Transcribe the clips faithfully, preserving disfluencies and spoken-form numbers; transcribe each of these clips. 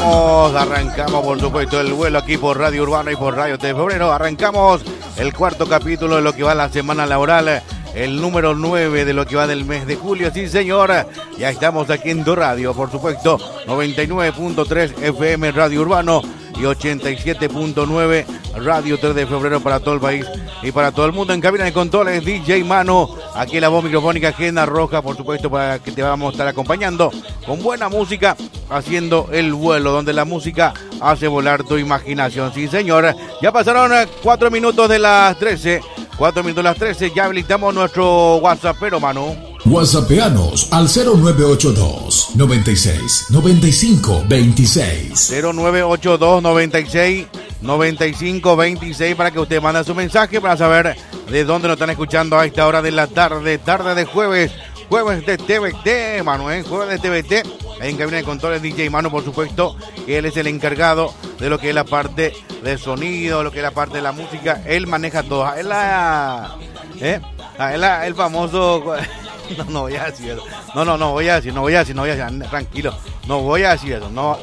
arrancamos, arrancamos por supuesto el vuelo aquí por Radio Urbano y por Radio tres de Febrero. Arrancamos el cuarto capítulo de lo que va la semana laboral, el número nueve de lo que va del mes de julio. Sí, señor, ya estamos aquí en Do Radio, por supuesto, noventa y nueve punto tres F M Radio Urbano y ochenta y siete punto nueve Radio tres de Febrero para todo el país y para todo el mundo. En cabina de controles, D J Mano, aquí la voz microfónica Gena Roja, por supuesto, para que te vamos a estar acompañando con buena música, haciendo el vuelo, donde la música hace volar tu imaginación. Sí, señor, ya pasaron cuatro minutos de las trece, cuatro minutos de las trece, ya habilitamos nuestro WhatsApp, pero Manu. WhatsAppeanos al cero nueve ocho dos, noventa y seis, noventa y cinco, veintiséis. cero nueve ocho dos, noventa y seis, noventa y cinco, veintiséis para que usted mande su mensaje para saber de dónde nos están escuchando a esta hora de la tarde, tarde de jueves, jueves de T V T, Manuel, jueves de T V T, ahí en cabina de controles D J Mano, por supuesto, que él es el encargado de lo que es la parte de sonido, lo que es la parte de la música, él maneja todo, él la, eh, él la, el famoso... No, no voy a decir eso. No, no, no voy a decir, no voy a decir, no voy a decir, tranquilo. No voy a decir eso. No,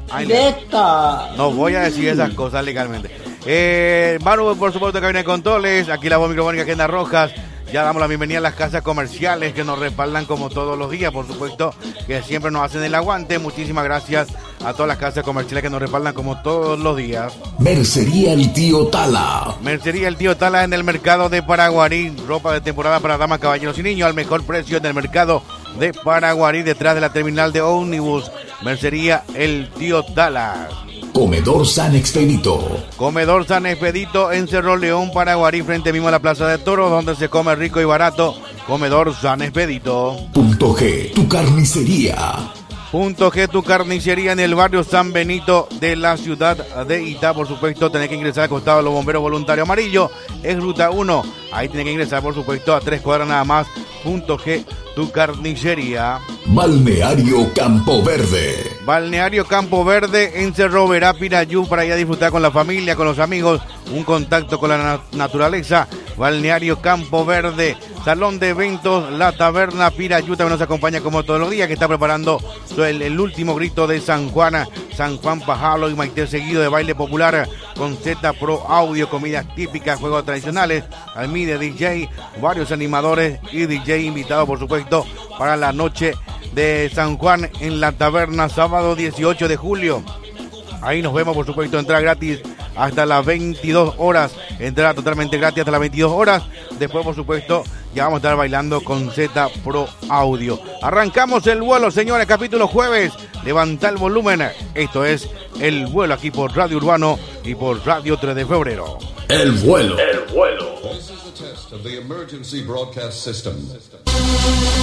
no, no voy a decir esas cosas legalmente. Eh, Manu, por supuesto, cabina de controles. Aquí la voz microfónica Gena Rojas. Ya damos la bienvenida a las casas comerciales que nos respaldan como todos los días, por supuesto, que siempre nos hacen el aguante. Muchísimas gracias a todas las casas comerciales que nos respaldan como todos los días. Mercería El Tío Tala. Mercería El Tío Tala en el mercado de Paraguarí. Ropa de temporada para damas, caballeros y niños al mejor precio en el mercado de Paraguarí, detrás de la terminal de ómnibus. Mercería El Tío Tala. Comedor San Expedito. Comedor San Expedito en Cerro León, Paraguarí, frente mismo a la Plaza de Toros, donde se come rico y barato. Comedor San Expedito. Punto G, tu carnicería. Punto G, tu carnicería en el barrio San Benito de la ciudad de Itá. Por supuesto, tenés que ingresar al costado de los bomberos voluntarios amarillo. Es ruta uno. Ahí tenés que ingresar, por supuesto, a tres cuadras nada más. Punto G, tu carnicería. Balneario Campo Verde. Balneario Campo Verde en Cerro Verá, Pirayú, para ir a disfrutar con la familia, con los amigos, un contacto con la na- naturaleza. Balneario Campo Verde, salón de eventos, la taberna Pirayú también nos acompaña como todos los días, que está preparando el, el último grito de San Juan, San Juan Pajalo y Maite, seguido de baile popular con Z Pro Audio, comidas típicas, juegos tradicionales, Almide D J, varios animadores y D J invitados, por supuesto, para la noche de San Juan en la taberna, sábado dieciocho de julio. Ahí nos vemos, por supuesto, entrada gratis hasta las veintidós horas, entrada totalmente gratis hasta las veintidós horas. Después, por supuesto, ya vamos a estar bailando con Z Pro Audio. Arrancamos el vuelo, señores, capítulo jueves. Levanta el volumen. Esto es el vuelo aquí por Radio Urbano y por Radio tres de Febrero. El vuelo. El vuelo. This is a test of the emergency broadcast system.